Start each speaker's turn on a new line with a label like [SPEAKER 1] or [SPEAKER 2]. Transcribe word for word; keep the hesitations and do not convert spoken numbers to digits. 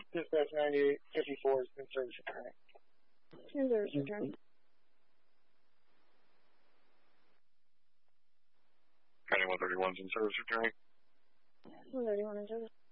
[SPEAKER 1] Dispatch ninety-eight fifty-four is in service returning.
[SPEAKER 2] In service returning.
[SPEAKER 3] ninety-one thirty-one is in service returning.
[SPEAKER 2] one thirty-one in service.